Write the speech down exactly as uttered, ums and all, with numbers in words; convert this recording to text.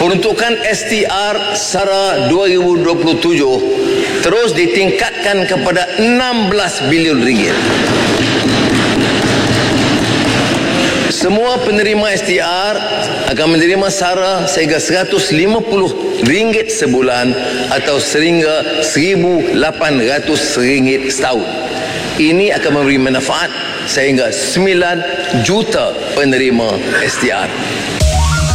Peruntukan S T R SARA dua ribu dua puluh tujuh terus ditingkatkan kepada enam belas bilion ringgit. Semua penerima S T R akan menerima SARA sehingga seratus lima puluh ringgit sebulan atau sehingga seribu lapan ratus ringgit setahun. Ini akan memberi manfaat sehingga sembilan juta penerima S T R.